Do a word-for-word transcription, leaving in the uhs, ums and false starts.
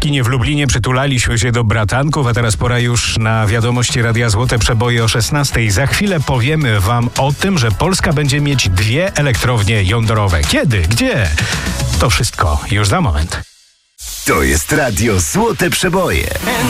kinie w Lublinie przytulaliśmy się do bratanków, a teraz pora już na wiadomości Radia Złote Przeboje o szesnastej. Za chwilę powiemy wam o tym, że Polska będzie mieć dwie elektrownie jądrowe. Kiedy? Gdzie? To wszystko już za moment. To jest Radio Złote Przeboje.